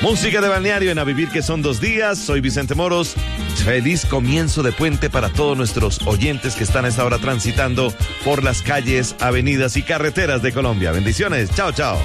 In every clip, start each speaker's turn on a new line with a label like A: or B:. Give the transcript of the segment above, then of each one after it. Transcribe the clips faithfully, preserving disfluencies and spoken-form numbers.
A: Música de balneario en A Vivir que son dos días. Soy Vicente Moros. Feliz comienzo de puente para todos nuestros oyentes que están a esta hora transitando por las calles, avenidas y carreteras de Colombia. Bendiciones. Chao, chao.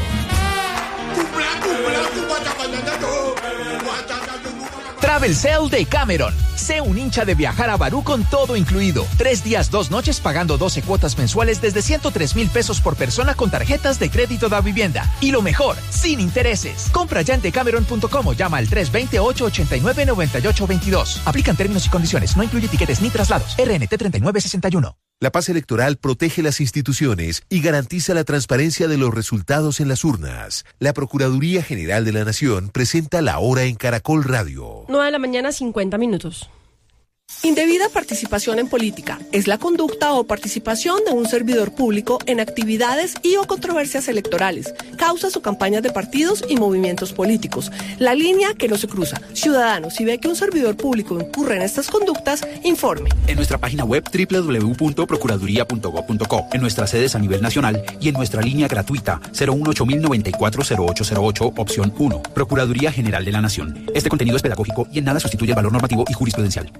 B: Travel Sale de Cameron. Sé un hincha de viajar a Barú con todo incluido. Tres días, dos noches pagando doce cuotas mensuales desde ciento tres mil pesos por persona con tarjetas de crédito da vivienda. Y lo mejor, sin intereses. Compra ya en decameron punto com o llama al tres dos cero, ocho ocho nueve, nueve ocho dos dos. Aplican términos y condiciones. No incluye tiquetes ni traslados. R N T treinta y nueve sesenta y uno.
C: La paz electoral protege las instituciones y garantiza la transparencia de los resultados en las urnas. La Procuraduría General de la Nación presenta La Hora en Caracol Radio.
D: nueve de la mañana, cincuenta minutos.
E: Indebida participación en política es la conducta o participación de un servidor público en actividades y o controversias electorales, causas o campañas de partidos y movimientos políticos. La línea que no se cruza. Ciudadano, si ve que un servidor público incurre en estas conductas, informe.
F: En nuestra página web doble u doble u doble u punto procuraduría punto gob punto co, en nuestras sedes a nivel nacional y en nuestra línea gratuita cero uno ocho mil noventa y cuatro cero ocho cero ocho, opción uno. Procuraduría General de la Nación. Este contenido es pedagógico y en nada sustituye el valor normativo y jurisprudencial.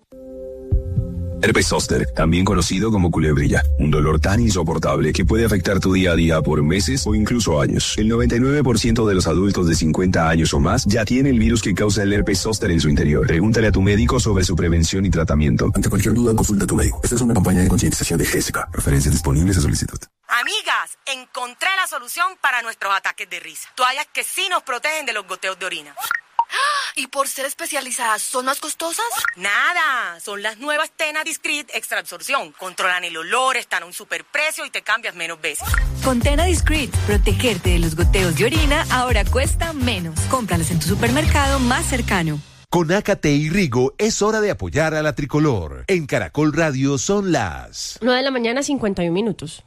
G: Herpes zóster, también conocido como culebrilla, un dolor tan insoportable que puede afectar tu día a día por meses o incluso años. El noventa y nueve por ciento de los adultos de cincuenta años o más ya tiene el virus que causa el herpes zóster en su interior. Pregúntale a tu médico sobre su prevención y tratamiento.
H: Ante cualquier duda, consulta a tu médico. Esta es una campaña de concientización de Jessica. Referencias disponibles a solicitud.
I: Amigas, encontré la solución para nuestros ataques de risa. Toallas que sí nos protegen de los goteos de orina.
J: ¿Y por ser especializadas, son más costosas?
I: Nada, son las nuevas Tena Discreet Extra Absorción. Controlan el olor, están a un superprecio y te cambias menos veces.
K: Con Tena Discreet, protegerte de los goteos de orina ahora cuesta menos. Cómpralas en tu supermercado más cercano.
C: Con Ácate y Rigo es hora de apoyar a la tricolor. En Caracol Radio son las
D: nueve de la mañana, cincuenta y un minutos.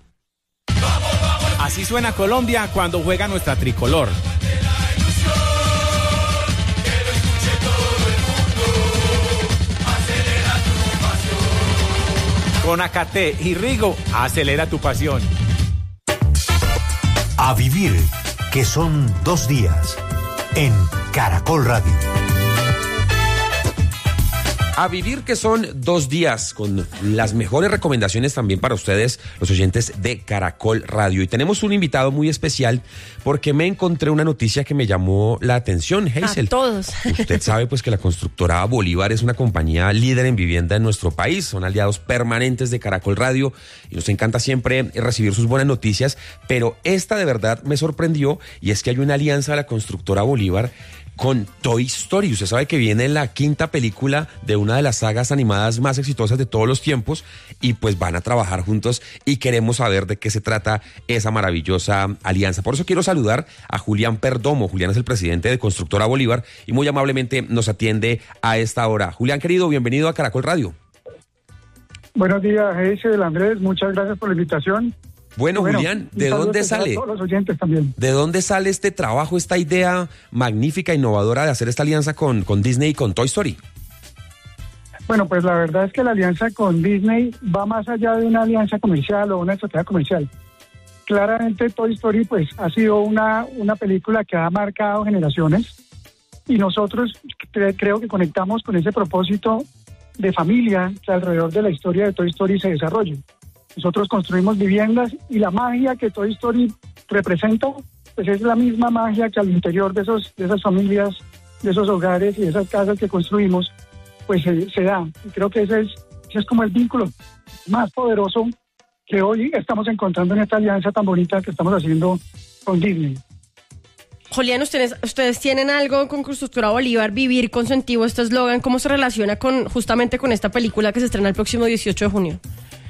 L: Así suena Colombia cuando juega nuestra tricolor. Con Ácate y Rigo, acelera tu pasión.
M: A vivir, que son dos días, en Caracol Radio.
N: A vivir que son dos días, con las mejores recomendaciones también para ustedes, los oyentes de Caracol Radio. Y tenemos un invitado muy especial porque me encontré una noticia que me llamó la atención, Hazel.
D: A todos.
N: Usted sabe pues que la constructora Bolívar es una compañía líder en vivienda en nuestro país. Son aliados permanentes de Caracol Radio y nos encanta siempre recibir sus buenas noticias. Pero esta de verdad me sorprendió y es que hay una alianza de la constructora Bolívar con Toy Story. Usted sabe que viene la quinta película de una de las sagas animadas más exitosas de todos los tiempos y pues van a trabajar juntos y queremos saber de qué se trata esa maravillosa alianza. Por eso quiero saludar a Julián Perdomo. Julián es el presidente de Constructora Bolívar y muy amablemente nos atiende a esta hora. Julián, querido, bienvenido a Caracol Radio.
O: Buenos días, Hazel, Andrés, muchas gracias por la invitación.
N: Bueno, bueno, Julián, ¿de dónde sale?
O: Todos los oyentes también.
N: ¿De dónde sale este trabajo, esta idea magnífica, innovadora de hacer esta alianza con, con Disney y con Toy Story?
O: Bueno, pues la verdad es que la alianza con Disney va más allá de una alianza comercial o una estrategia comercial. Claramente Toy Story pues ha sido una, una película que ha marcado generaciones y nosotros cre- creo que conectamos con ese propósito de familia que alrededor de la historia de Toy Story se desarrolla. Nosotros construimos viviendas y la magia que Toy Story representa, pues es la misma magia que al interior de esos de esas familias, de esos hogares y de esas casas que construimos, pues se, se da. Y creo que ese es, ese es como el vínculo más poderoso que hoy estamos encontrando en esta alianza tan bonita que estamos haciendo con Disney.
D: Julián, ustedes, ustedes tienen algo con Constructora Bolívar, Vivir con Sentido, este eslogan, ¿cómo se relaciona con justamente con esta película que se estrena el próximo dieciocho de junio?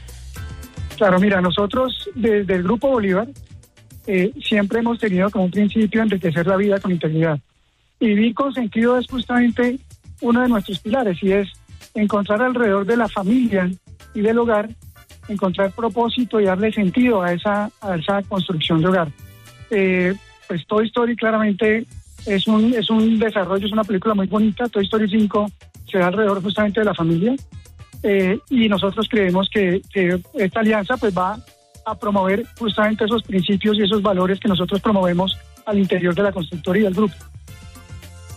O: Claro, mira, nosotros desde el Grupo Bolívar eh, siempre hemos tenido como un principio enriquecer la vida con integridad. Y Vivir con Sentido es justamente uno de nuestros pilares y es encontrar alrededor de la familia y del hogar, encontrar propósito y darle sentido a esa, a esa construcción de hogar. Eh, pues Toy Story claramente es un, es un desarrollo, es una película muy bonita. Toy Story cinco se da alrededor justamente de la familia. Eh, y nosotros creemos que, que esta alianza pues va a promover justamente esos principios y esos valores que nosotros promovemos al interior de la constructora y del grupo.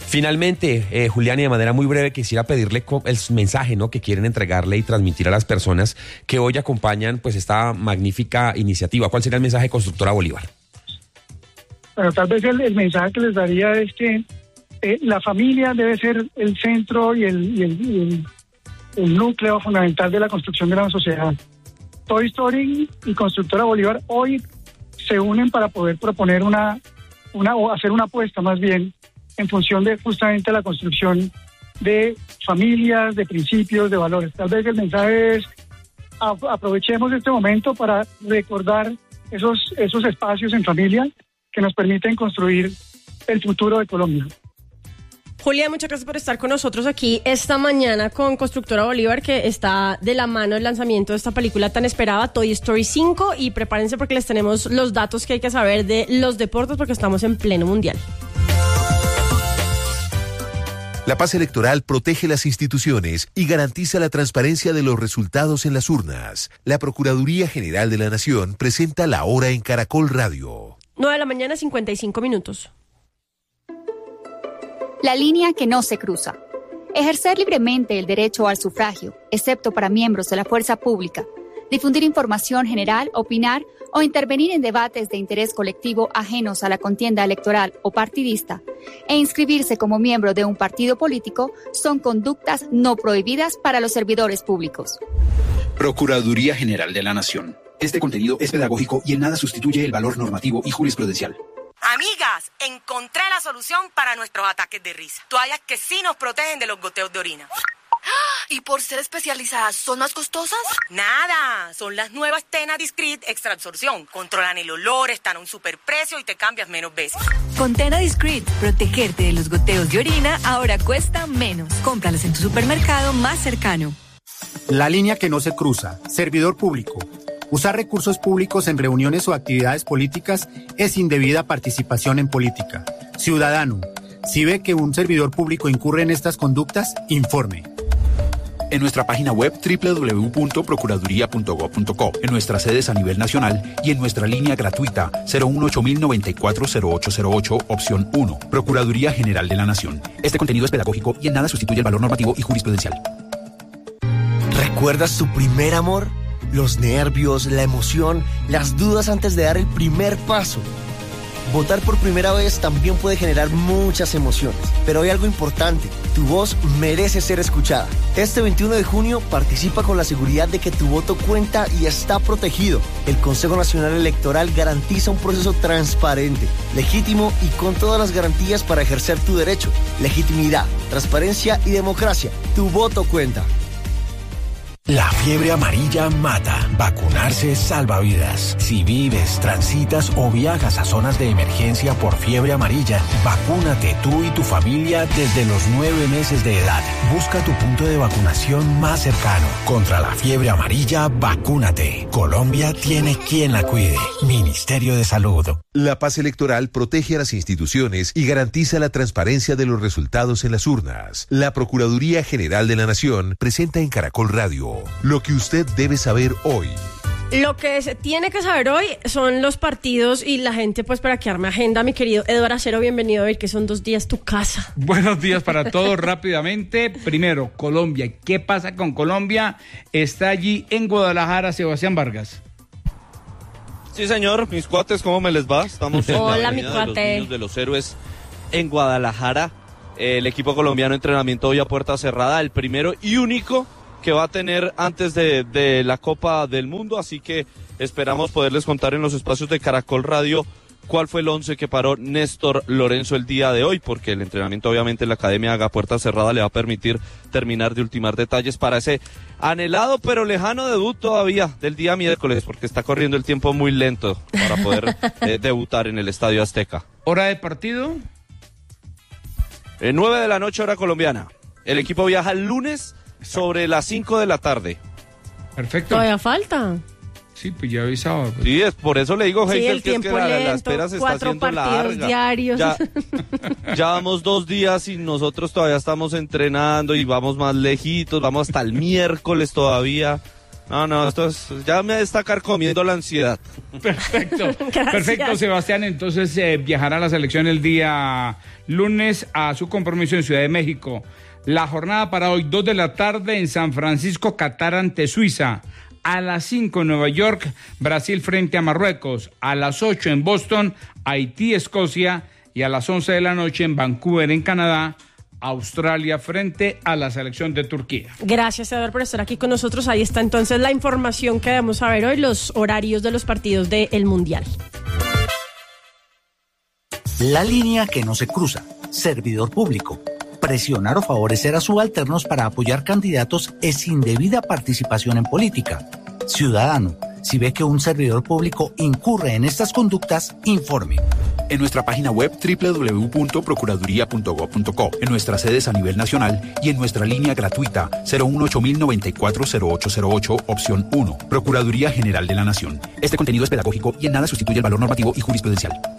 N: Finalmente, eh, Julián, y de manera muy breve quisiera pedirle co- el mensaje, ¿no?, que quieren entregarle y transmitir a las personas que hoy acompañan pues esta magnífica iniciativa. ¿Cuál sería el mensaje de Constructora Bolívar?
O: Bueno, tal vez el, el mensaje que les daría es que eh, la familia debe ser el centro y el, y el, y el, el núcleo fundamental de la construcción de la sociedad. Toy Story y Constructora Bolívar hoy se unen para poder proponer una, una o hacer una apuesta más bien en función de justamente la construcción de familias, de principios, de valores. Tal vez el mensaje es a, aprovechemos este momento para recordar esos, esos espacios en familia que nos permiten construir el futuro de Colombia.
D: Julia, muchas gracias por estar con nosotros aquí esta mañana con Constructora Bolívar, que está de la mano el lanzamiento de esta película tan esperada, Toy Story cinco, y prepárense porque les tenemos los datos que hay que saber de los deportes porque estamos en pleno mundial.
C: La paz electoral protege las instituciones y garantiza la transparencia de los resultados en las urnas. La Procuraduría General de la Nación presenta La Hora en Caracol Radio.
D: nueve de la mañana, cincuenta y cinco minutos.
P: La línea que no se cruza. Ejercer libremente el derecho al sufragio, excepto para miembros de la fuerza pública. Difundir información general, opinar o intervenir en debates de interés colectivo ajenos a la contienda electoral o partidista e inscribirse como miembro de un partido político son conductas no prohibidas para los servidores públicos.
F: Procuraduría General de la Nación. Este contenido es pedagógico y en nada sustituye el valor normativo y jurisprudencial.
I: Amigas, encontré la solución para nuestros ataques de risa. Toallas que sí nos protegen de los goteos de orina.
J: ¿Y por ser especializadas son más costosas?
I: Nada, son las nuevas Tena Discreet Extra Absorción. Controlan el olor, están a un superprecio y te cambias menos veces.
K: Con Tena Discreet, protegerte de los goteos de orina ahora cuesta menos. Cómpralas en tu supermercado más cercano.
Q: La línea que no se cruza. Servidor público. Usar recursos públicos en reuniones o actividades políticas es indebida participación en política. Ciudadano, si ve que un servidor público incurre en estas conductas, informe.
F: En nuestra página web doble u doble u doble u punto procuraduría punto gob punto co, en nuestras sedes a nivel nacional y en nuestra línea gratuita cero uno ocho cero nueve cuatro cero ocho cero ocho, opción uno. Procuraduría General de la Nación. Este contenido es pedagógico y en nada sustituye el valor normativo y jurisprudencial.
R: ¿Recuerdas tu primer amor? Los nervios, la emoción, las dudas antes de dar el primer paso. Votar por primera vez también puede generar muchas emociones, pero hay algo importante, tu voz merece ser escuchada. Este veintiuno de junio participa con la seguridad de que tu voto cuenta y está protegido. El Consejo Nacional Electoral garantiza un proceso transparente, legítimo y con todas las garantías para ejercer tu derecho. Legitimidad, transparencia y democracia. Tu voto cuenta.
M: La fiebre amarilla mata. Vacunarse salva vidas. Si vives, transitas o viajas a zonas de emergencia por fiebre amarilla, vacúnate tú y tu familia desde los nueve meses de edad. Busca tu punto de vacunación más cercano. Contra la fiebre amarilla, vacúnate. Colombia tiene quien la cuide. Ministerio de Salud.
C: La paz electoral protege a las instituciones y garantiza la transparencia de los resultados en las urnas. La Procuraduría General de la Nación presenta en Caracol Radio lo que usted debe saber hoy.
D: Lo que se tiene que saber hoy son los partidos y la gente, pues, para que arme agenda. Mi querido Eduardo Acero, bienvenido a ver que son dos días tu casa.
S: Buenos días para todos. Rápidamente, primero, Colombia. ¿Qué pasa con Colombia? Está allí en Guadalajara Sebastián Vargas.
T: Sí, señor, mis cuates, ¿cómo me les va? Estamos en
D: Hola,
T: la
D: mi
T: Avenida de los
D: cuate.
T: Niños de los Héroes en Guadalajara. El equipo colombiano entrenamiento hoy a puerta cerrada, el primero y único que va a tener antes de, de la Copa del Mundo, así que esperamos poderles contar en los espacios de Caracol Radio cuál fue el once que paró Néstor Lorenzo el día de hoy, porque el entrenamiento obviamente en la Academia Haga Puerta Cerrada le va a permitir terminar de ultimar detalles para ese anhelado pero lejano debut todavía del día miércoles, porque está corriendo el tiempo muy lento para poder eh, debutar en el Estadio Azteca.
S: ¿Hora de partido?
T: Eh, nueve de la noche, hora colombiana. El equipo viaja el lunes sobre las cinco de la tarde.
S: Perfecto.
D: Todavía falta.
S: Sí, pues ya avisaba. Pues.
T: Sí, es por eso le digo,
D: Sí,
T: Heysel,
D: el
T: que es que
D: tiempo
T: la, la
D: lento,
T: espera se está
D: cuatro
T: haciendo
D: partidos
T: larga.
D: diarios.
T: Ya, ya vamos dos días y nosotros todavía estamos entrenando y vamos más lejitos, vamos hasta el miércoles todavía. No, no, esto es, ya me está carcomiendo la ansiedad.
S: Perfecto, perfecto, Sebastián. Entonces eh, viajará a la selección el día lunes a su compromiso en Ciudad de México. La jornada para hoy, dos de la tarde en San Francisco, Qatar ante Suiza. A las cinco en Nueva York, Brasil frente a Marruecos. A las ocho en Boston, Haití, Escocia. Y a las once de la noche en Vancouver, en Canadá, Australia frente a la selección de Turquía.
D: Gracias, Eduardo, por estar aquí con nosotros. Ahí está entonces la información que debemos saber hoy, los horarios de los partidos del Mundial.
U: La línea que no se cruza. Servidor público. Presionar o favorecer a subalternos para apoyar candidatos es indebida participación en política. Ciudadano, si ve que un servidor público incurre en estas conductas, informe.
F: En nuestra página web doble u doble u doble u punto procuraduría punto gob punto co, en nuestras sedes a nivel nacional y en nuestra línea gratuita cero uno ocho mil noventa y cuatro cero ocho cero ocho, opción uno. Procuraduría General de la Nación. Este contenido es pedagógico y en nada sustituye el valor normativo y jurisprudencial.